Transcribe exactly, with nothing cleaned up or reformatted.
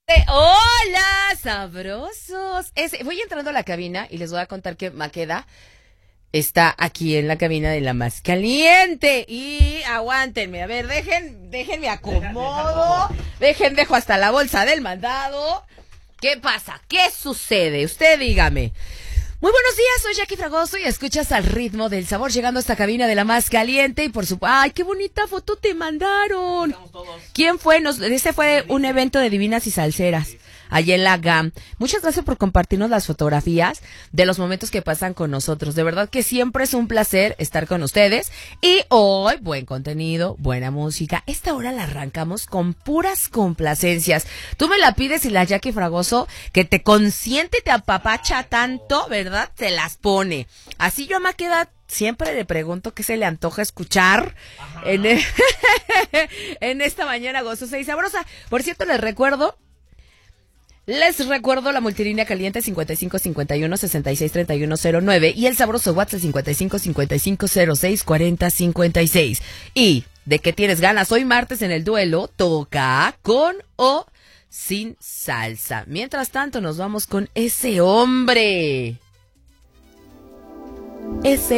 Hola, sabrosos. Es, voy entrando a la cabina y les voy a contar que Maqueda está aquí en la cabina de La Más Caliente. Y aguántenme, a ver, dejen, déjenme acomodo, dejen, dejo hasta la bolsa del mandado. ¿Qué pasa? ¿Qué sucede? Usted dígame. Muy buenos días, soy Jackie Fragoso y escuchas Al Ritmo del Sabor, llegando a esta cabina de La Más Caliente y por supuesto, ¡ay, qué bonita foto te mandaron! ¿Quién fue? Nos, ese fue un evento de Divinas y Salseras, allá en la G A M. Muchas gracias por compartirnos las fotografías de los momentos que pasan con nosotros. De verdad que siempre es un placer estar con ustedes. Y hoy, buen contenido, buena música. Esta hora la arrancamos con puras complacencias. Tú me la pides y la Jackie Fragoso, que te consiente y te apapacha tanto, ¿verdad? Te las pone. Así yo a Maqueda siempre le pregunto qué se le antoja escuchar en, el, en esta mañana gozosa y sabrosa. Por cierto, les recuerdo Les recuerdo la multilínea caliente cincuenta y cinco cincuenta y uno sesenta y seis treinta y uno cero nueve y el sabroso WhatsApp cincuenta y cinco cincuenta y cinco cero seis cuarenta cincuenta y seis. ¿Y de qué tienes ganas? Hoy martes en el duelo toca con o sin salsa. Mientras tanto nos vamos con ese hombre. Ese